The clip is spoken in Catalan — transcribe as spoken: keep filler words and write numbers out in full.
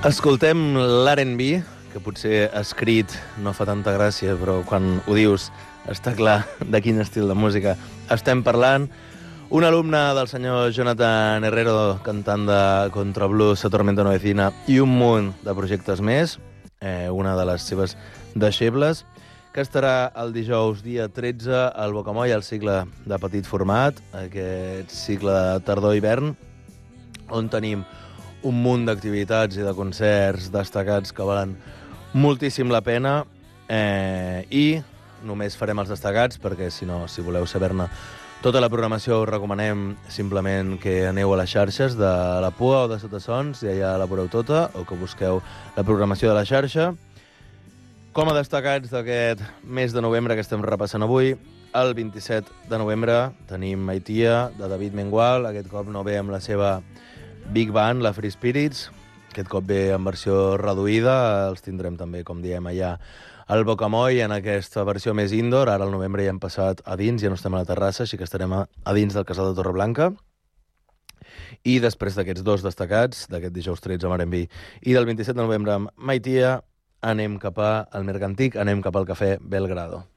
Escoltem l'R and B, que potser escrit no fa tanta gràcia, però quan ho dius està clar de quin estil de música estem parlant. Un alumne del senyor Jonathan Herrero, cantant de Contrablues, La Tormenta no vecina i un munt de projectes més, eh, una de les seves deixebles, que estarà el dijous dia tretze al Bocamoll, al cicle de petit format, aquest cicle de tardor-hivern, on tenim un munt d'activitats i de concerts destacats que valen moltíssim la pena, eh, i només farem els destacats perquè, si no, si voleu saber-ne tota la programació, us recomanem simplement que aneu a les xarxes de la P U A o de Sotasons, i allà la veureu tota, o que busqueu la programació de la xarxa. Com a destacats d'aquest mes de novembre que estem repassant avui, el vint-i-set de novembre tenim Maitia, de David Mengual. Aquest cop no ve amb la seva Big Band, la Free Spirits. Aquest cop ve en versió reduïda. Els tindrem també, com diem, allà al Bocamoll, en aquesta versió més indoor. Ara al novembre ja hem passat a dins, ja no estem a la terrassa, així que estarem a, a dins del Casal de Torreblanca. I després d'aquests dos destacats, d'aquest dijous tretze amb R and B i del vint-i-set de novembre amb Maitia, anem cap al Mercantic, anem cap al Cafè Belgrado.